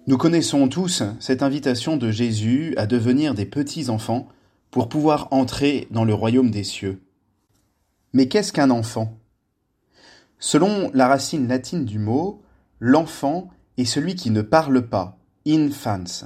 Nous connaissons tous cette invitation de Jésus à devenir des petits-enfants pour pouvoir entrer dans le royaume des cieux. Mais qu'est-ce qu'un enfant? Selon la racine latine du mot, l'enfant est celui qui ne parle pas, infans.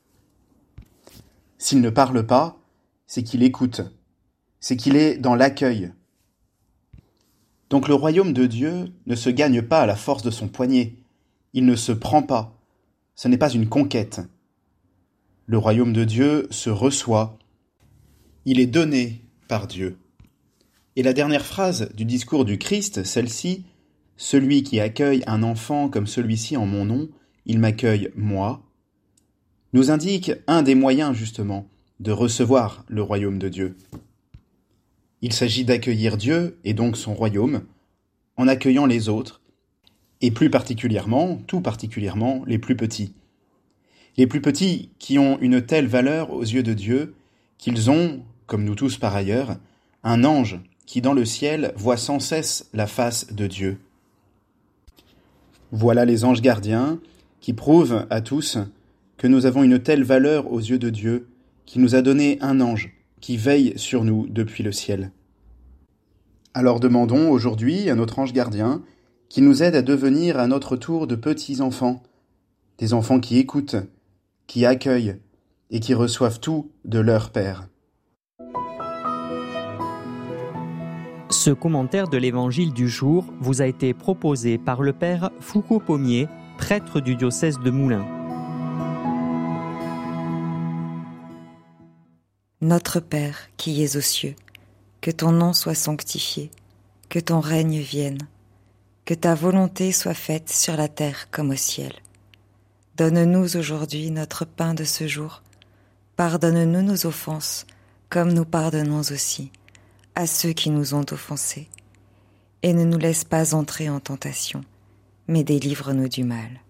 S'il ne parle pas, c'est qu'il écoute, c'est qu'il est dans l'accueil. Donc le royaume de Dieu ne se gagne pas à la force de son poignet, il ne se prend pas, ce n'est pas une conquête. Le royaume de Dieu se reçoit, il est donné par Dieu. Et la dernière phrase du discours du Christ, celle-ci, « Celui qui accueille un enfant comme celui-ci en mon nom, il m'accueille moi », nous indique un des moyens justement de recevoir le royaume de Dieu. Il s'agit d'accueillir Dieu et donc son royaume en accueillant les autres, et plus particulièrement, tout particulièrement, les plus petits. Les plus petits qui ont une telle valeur aux yeux de Dieu qu'ils ont, comme nous tous par ailleurs, un ange qui dans le ciel voit sans cesse la face de Dieu. Voilà les anges gardiens qui prouvent à tous que nous avons une telle valeur aux yeux de Dieu qu'il nous a donné un ange qui veille sur nous depuis le ciel. Alors demandons aujourd'hui à notre ange gardien qu'il nous aide à devenir à notre tour de petits enfants, des enfants qui écoutent, qui accueillent et qui reçoivent tout de leur Père. Ce commentaire de l'Évangile du jour vous a été proposé par le Père Foucault-Pommier, prêtre du diocèse de Moulins. Notre Père qui es aux cieux, que ton nom soit sanctifié, que ton règne vienne, que ta volonté soit faite sur la terre comme au ciel. Donne-nous aujourd'hui notre pain de ce jour. Pardonne-nous nos offenses, comme nous pardonnons aussi à ceux qui nous ont offensés. Et ne nous laisse pas entrer en tentation, mais délivre-nous du mal.